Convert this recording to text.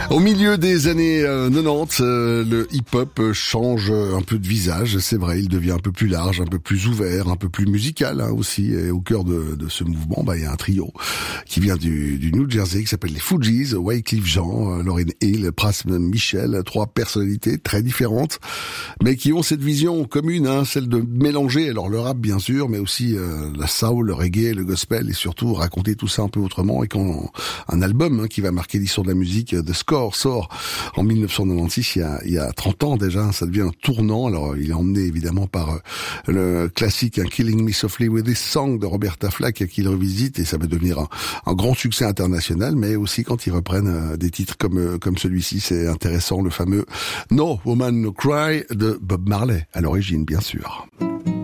Au milieu des années 90, le hip-hop change un peu de visage, c'est vrai, il devient un peu plus large, un peu plus ouvert, un peu plus musical aussi. Et au cœur de ce mouvement, il y a un trio qui vient du New Jersey, qui s'appelle les Fugees, Wyclef Jean, Lauryn Hill, Pras Michel, trois personnalités très différentes, mais qui ont cette vision commune, celle de mélanger alors le rap bien sûr, mais aussi la soul, le reggae, le gospel, et surtout raconter tout ça un peu autrement. Et quand un album qui va marquer l'histoire de la musique, The Score, sort en 1996, il y a 30 ans déjà, ça devient un tournant. Alors il est emmené évidemment par le classique Killing Me Softly With This Song de Roberta Flack qu'il revisite, et ça va devenir un grand succès international. Mais aussi quand ils reprennent des titres comme celui-ci, c'est intéressant, le fameux No Woman No Cry de Bob Marley à l'origine bien sûr.